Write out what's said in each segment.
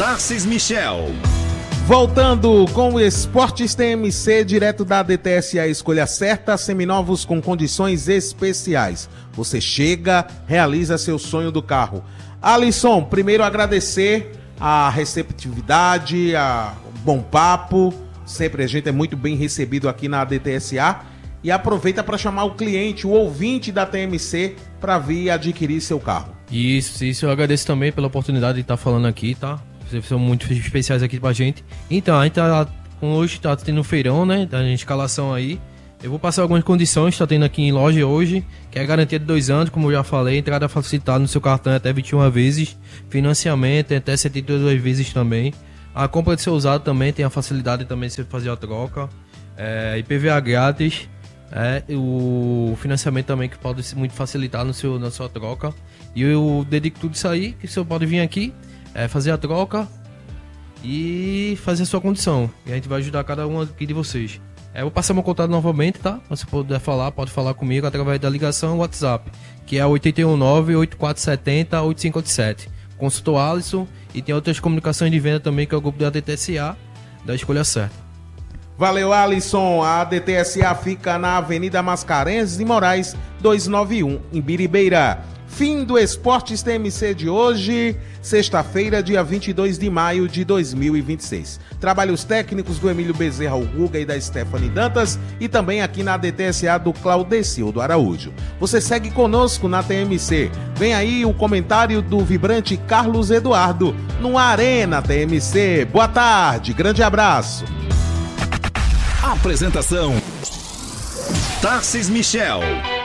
Tarcísio Michel. Voltando com o Esportes TMC, direto da DTSA Escolha Certa, seminovos com condições especiais. Você chega, realiza seu sonho do carro. Alisson, primeiro agradecer a receptividade, a bom papo. Sempre a gente é muito bem recebido aqui na DTSA. E aproveita para chamar o cliente, o ouvinte da TMC, para vir adquirir seu carro. Isso, eu agradeço também pela oportunidade de estar falando aqui, tá? Vocês são muito especiais aqui pra gente. Então, a gente hoje tá tendo um feirão, né? Da escalação aí. Eu vou passar algumas condições, tá tendo aqui em loja hoje, que é a garantia de 2 anos, como eu já falei, entrada facilitada no seu cartão até 21 vezes, financiamento até 72 vezes também. A compra de seu usado também tem a facilidade também de você fazer a troca. IPVA grátis. O financiamento também que pode ser muito facilitar na sua troca. E eu dedico tudo isso aí, que você pode vir aqui, fazer a troca e fazer a sua condição. E a gente vai ajudar cada um aqui de vocês. Eu vou passar meu contato novamente, tá? Se você puder falar, pode falar comigo através da ligação WhatsApp, que é 819-8470-8587. Consultor Alisson, e tem outras comunicações de venda também, que é o grupo da DTSA, da Escolha Certa. Valeu, Alisson. A DTSA fica na Avenida Mascarenhas de Moraes, 291, em Biribeira. Fim do Esportes TMC de hoje, sexta-feira, dia 22 de maio de 2026. Trabalhos técnicos do Emílio Bezerra, o Guga e da Stephanie Dantas, e também aqui na DTSA do Claudecildo Araújo. Você segue conosco na TMC. Vem aí o comentário do vibrante Carlos Eduardo no Arena TMC. Boa tarde, grande abraço. Apresentação: Tarcísio Michel.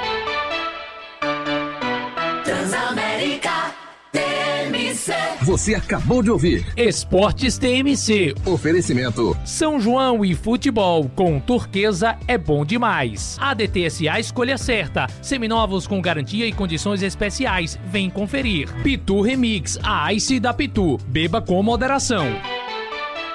Transamérica TMC. Você acabou de ouvir Esportes TMC. Oferecimento São João e futebol com Turquesa é bom demais. A DTSA Escolha Certa. Seminovos com garantia e condições especiais. Vem conferir. Pitu Remix, a Ice da Pitu. Beba com moderação.